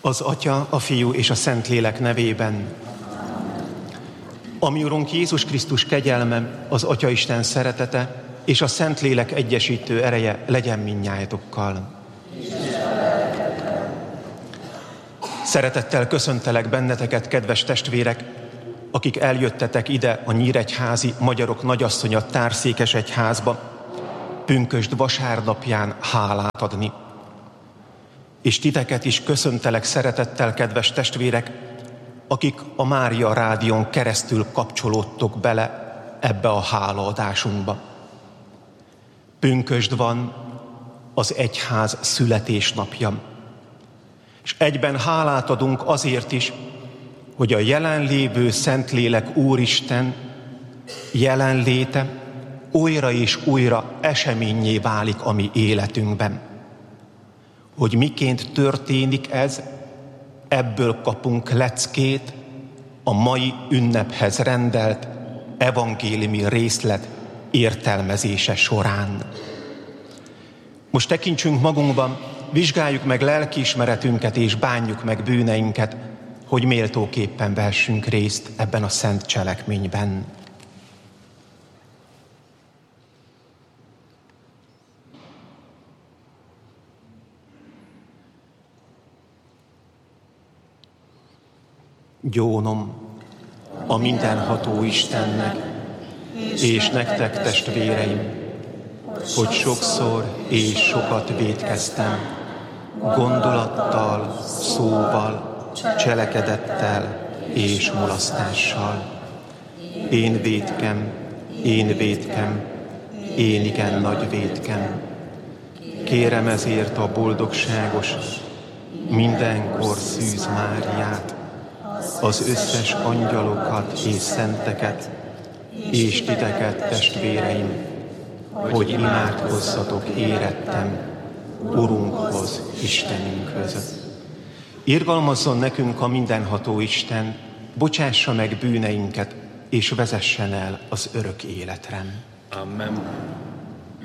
Az Atya, a Fiú és a Szentlélek nevében. A mi Urunk Jézus Krisztus kegyelme, az Atyaisten szeretete és a Szentlélek egyesítő ereje legyen mindnyájatokkal. Szeretettel köszöntelek benneteket, kedves testvérek, akik eljöttetek ide a Nyíregyházi Magyarok Nagyasszonya Társzékesegyházba, pünkösd vasárnapján hálát adni. És titeket is köszöntelek szeretettel, kedves testvérek, akik a Mária Rádión keresztül kapcsolódtok bele ebbe a hálaadásunkba. Pünkösd van, az egyház születésnapja. És egyben hálát adunk azért is, hogy a jelenlévő Szentlélek Úristen jelenléte újra és újra eseménnyé válik a mi életünkben. Hogy miként történik ez, ebből kapunk leckét a mai ünnephez rendelt evangéliumi részlet értelmezése során. Most tekintsünk magunkban, vizsgáljuk meg lelkiismeretünket és bánjuk meg bűneinket, hogy méltóképpen vehessünk részt ebben a szent cselekményben. Gyónom a mindenható Istennek, és nektek, testvéreim, hogy sokszor és sokat vétkeztem, gondolattal, szóval, cselekedettel és mulasztással. Én vétkem, én igen nagy vétkem. Kérem ezért a boldogságos, mindenkor Szűz Máriát, az összes angyalokat és szenteket, és titeket, testvéreim, hogy imádkozzatok érettem Urunkhoz, Istenünkhöz. Irgalmazzon nekünk a mindenható Isten, bocsássa meg bűneinket, és vezessen el az örök életre. Amen.